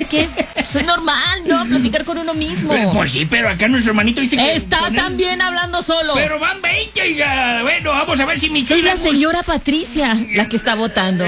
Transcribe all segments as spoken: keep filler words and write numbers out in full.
qué? Eso es normal, ¿no? Platicar con uno mismo. Pues, pues sí, pero acá nuestro hermanito dice que... Está poner... también hablando solo. Pero van veinte, oiga. Bueno, vamos a ver si mi Es la señora Patricia la que está votando.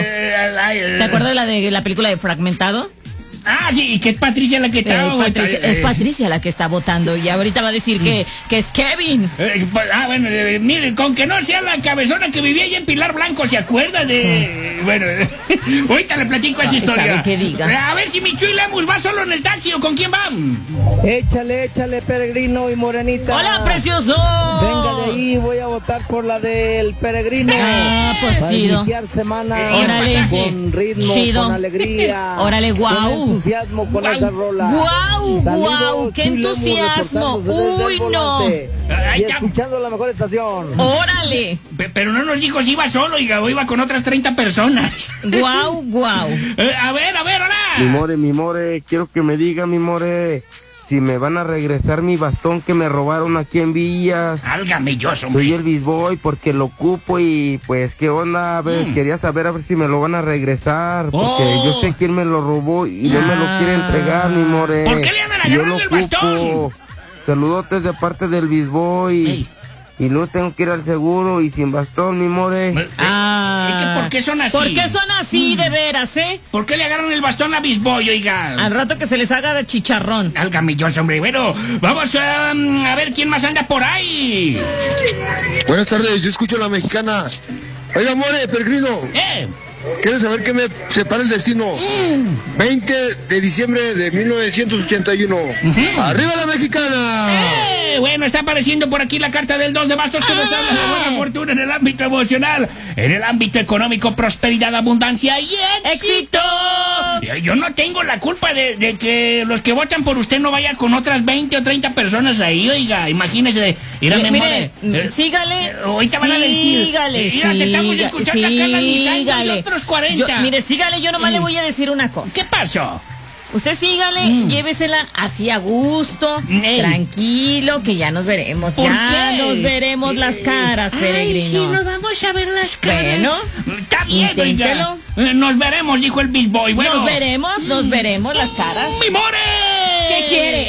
¿Se acuerda de la de la película de Fragmentado? Ah, sí, que es Patricia la que está... Eh, Patricia, es Patricia la que está votando y ahorita va a decir que, que es Kevin. Eh, ah, bueno, eh, mire, con que no sea la cabezona que vivía allá en Pilar Blanco, ¿se acuerda de...? Bueno, ahorita le platico esa historia. ¿Sabe qué diga? A ver si mi Chuy Lemus va solo en el taxi o con quién van. Échale, échale, Peregrino y Morenita. ¡Hola, precioso! Venga de ahí, voy a votar por la del Peregrino. Ah, pues para chido. iniciar semana Órale. con ritmo, Chido. con alegría. Órale, guau. Con entusiasmo con Guau. esa rola. Guau, Saludos, guau, qué Chuy Lemus, entusiasmo. reportándose desde Uy, el no. volante. Ahí Y está. escuchando la mejor estación. Órale. Pe- Pero no nos dijo si iba solo, oiga, o iba con otras treinta personas. Guau, guau. Eh, a ver, a ver, Mi hola. more, mi more, quiero que me diga, mi more, si me van a regresar mi bastón que me robaron aquí en Villas. Álgame yo, Soy hombre. el Bisboy porque lo ocupo y pues qué onda, a ver, Mm. quería saber a ver si me lo van a regresar, porque Oh. yo sé quién me lo robó y no me lo Ah. quiere entregar, mi more. ¿Por qué le andan Yo agarrando lo el bastón? ocupo. Saludotes de parte del Bisboy. Ey. Y no tengo que ir al seguro y sin bastón, mi more. Eh, Ah. ¿Es que por qué son así? ¿Por qué son así, de veras, eh? ¿Por qué le agarran el bastón a Bisboy, oiga? Al rato que se les haga de chicharrón. Álgame yo, hombre. Bueno, vamos a, um, a ver quién más anda por ahí. Buenas tardes, yo escucho a la mexicana. Oiga, more, Peregrino, Eh, ¿quieres saber qué me separa el destino? veinte de diciembre de mil novecientos ochenta y uno. ¡Arriba la mexicana! eh, bueno, está apareciendo por aquí la carta del dos de bastos que nos habla de buena fortuna en el ámbito emocional, en el ámbito económico, prosperidad, abundancia y éxito. Yo- Yo no tengo la culpa de, de que los que votan por usted no vayan con otras veinte o treinta personas ahí, oiga, imagínese. Ir a Mire, memoria. mire, Eh, sígale. eh, ahorita van a decir. Sígale, eh, mira, te estamos siga- escuchando acá en la Nissan y sígale. otros cuarenta. Yo- mire, sígale, yo nomás le voy a decir una cosa. ¿Qué pasó? Usted sígale, llévesela así a gusto, Ey. tranquilo, que ya nos veremos. ¿Por ya qué? nos veremos las caras, peregrino. vamos a ver las Bueno, Está bien, oiga. inténtelo. Eh, Nos veremos, dijo el Big Boy. Bueno, nos veremos, nos veremos las caras. ¡Mi more! ¿Qué quiere?